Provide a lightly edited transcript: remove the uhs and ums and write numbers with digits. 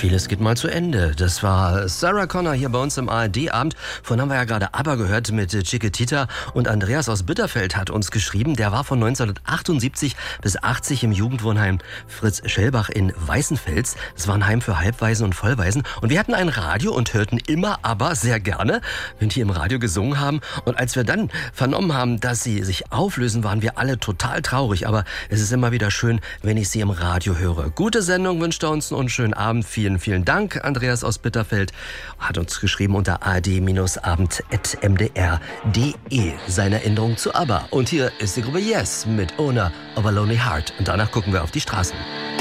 Vieles geht mal zu Ende. Das war Sarah Connor hier bei uns im ARD-Abend. Vorhin haben wir ja gerade ABBA gehört mit Chiquitita. Und Andreas aus Bitterfeld hat uns geschrieben, der war von 1978 bis 80 im Jugendwohnheim Fritz Schellbach in Weißenfels. Das war ein Heim für Halbwaisen und Vollwaisen. Und wir hatten ein Radio und hörten immer ABBA sehr gerne, wenn die im Radio gesungen haben. Und als wir dann vernommen haben, dass sie sich auflösen, waren wir alle total traurig. Aber es ist immer wieder schön, wenn ich sie im Radio höre. Gute Sendung wünscht er uns und schönen Abend. Vielen, vielen Dank. Andreas aus Bitterfeld hat uns geschrieben unter ard-abend@mdr.de seine Erinnerung zu ABBA. Und hier ist die Gruppe Yes mit Owner of a Lonely Heart. Und danach gucken wir auf die Straßen.